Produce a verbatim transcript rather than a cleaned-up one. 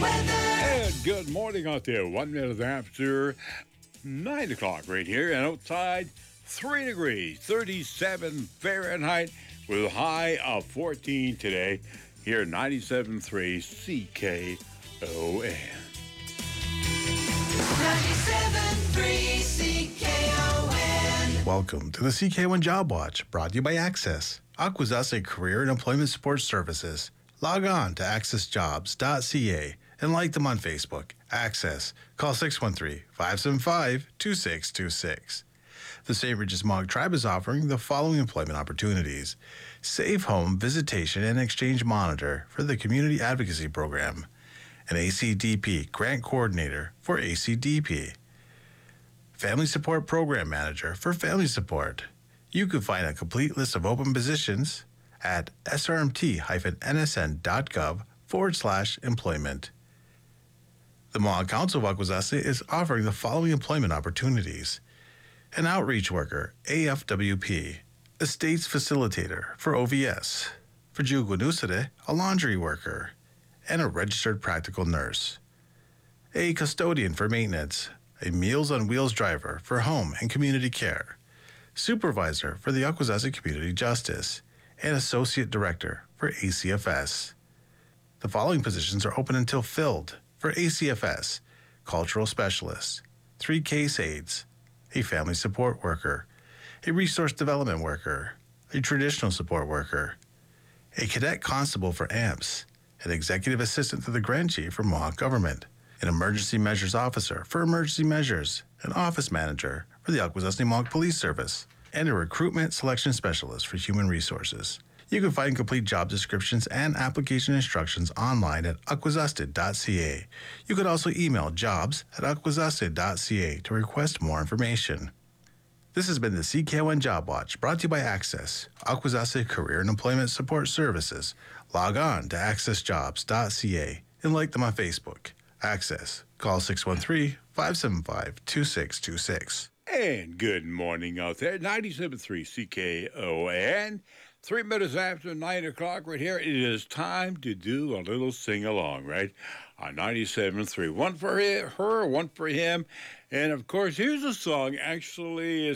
And good morning out there. One minute after nine o'clock right here. And outside, three degrees, thirty-seven Fahrenheit with a high of fourteen today here at ninety-seven point three C K O N. ninety-seven point three C K O N. Welcome to the C K one Job Watch, brought to you by Access, Akwesasne Career and Employment Support Services. Log on to access jobs dot c a and like them on Facebook. Access. Call six one three, five seven five, two six two six. The Saint Regis Mohawk Tribe is offering the following employment opportunities: Safe Home Visitation and Exchange Monitor for the Community Advocacy Program, an A C D P Grant Coordinator for A C D P, Family Support Program Manager for Family Support. You can find a complete list of open positions at srmt-nsn.gov forward slash employment. The Mohawk Council of Akwesasne is offering the following employment opportunities: an outreach worker, A F W P, estates facilitator for O V S, for Juguanusade, a laundry worker, and a registered practical nurse, a custodian for maintenance, a Meals on Wheels driver for home and community care, supervisor for the Akwesasne Community Justice, and associate director for A C F S. The following positions are open until filled: for A C F S, cultural specialist, three case aides, a family support worker, a resource development worker, a traditional support worker, a cadet constable for A M P S, an executive assistant to the Grand Chief for Mohawk Government, an emergency measures officer for emergency measures, an office manager for the Akwesasne Mohawk Police Service, and a recruitment selection specialist for human resources. You can find complete job descriptions and application instructions online at akwesasne dot c a. You could also email jobs at akwesasne dot c a to request more information. This has been the C K O N Job Watch, brought to you by Access, Akwesasne Career and Employment Support Services. Log on to access jobs dot c a and like them on Facebook. Access. Call six one three, five seven five, two six two six. And good morning out there. ninety-seven point three C K O N. Three minutes after nine o'clock right here. It is time to do a little sing-along, right? On ninety-seven point three. One for her, one for him. And, of course, here's a song. Actually,